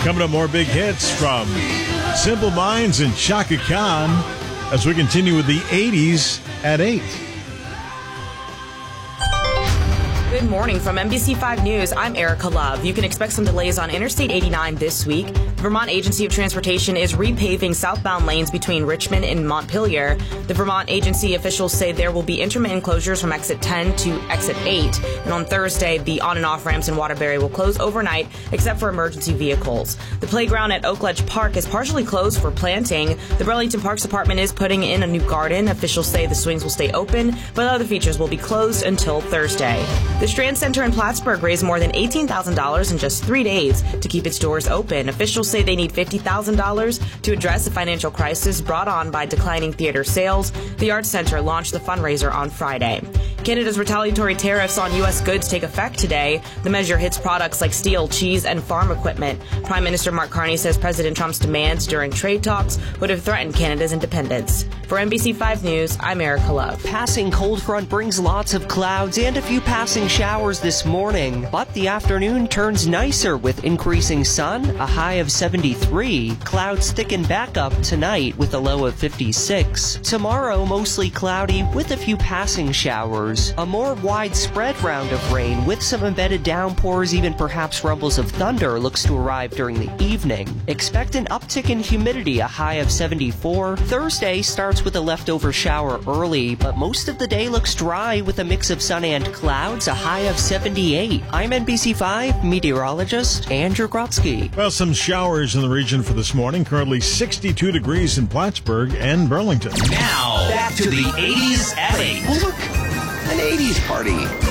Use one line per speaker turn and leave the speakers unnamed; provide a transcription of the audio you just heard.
Coming up, more big hits from Simple Minds and Chaka Khan as we continue with the 80s at 8.
Good morning from NBC5 News. I'm Erica Love. You can expect some delays on Interstate 89 this week. The Vermont Agency of Transportation is repaving southbound lanes between Richmond and Montpelier. The Vermont agency officials say there will be intermittent closures from exit 10 to exit 8. And on Thursday, the on and off ramps in Waterbury will close overnight except for emergency vehicles. The playground at Oakledge Park is partially closed for planting. The Burlington Parks Department is putting in a new garden. Officials say the swings will stay open, but other features will be closed until Thursday. The Strand Center in Plattsburgh raised more than $18,000 in just 3 days to keep its doors open. Officials say they need $50,000 to address the financial crisis brought on by declining theater sales. The Arts Center launched the fundraiser on Friday. Canada's retaliatory tariffs on U.S. goods take effect today. The measure hits products like steel, cheese, and farm equipment. Prime Minister Mark Carney says President Trump's demands during trade talks would have threatened Canada's independence. For NBC5 News, I'm Erica Love.
Passing cold front brings lots of clouds and a few passing showers this morning, but the afternoon turns nicer with increasing sun, a high of 73. Clouds thicken back up tonight with a low of 56. Tomorrow, mostly cloudy with a few passing showers. A more widespread round of rain with some embedded downpours, even perhaps rumbles of thunder, looks to arrive during the evening. Expect an uptick in humidity, a high of 74. Thursday starts with a leftover shower early, but most of the day looks dry with a mix of sun and clouds, a high of 78. I'm NBC5 meteorologist Andrew Grotsky.
Well, some showers in the region for this morning. Currently 62 degrees in Plattsburgh and Burlington.
Now, back to the 80s at 8.
Oh, look, an 80s party.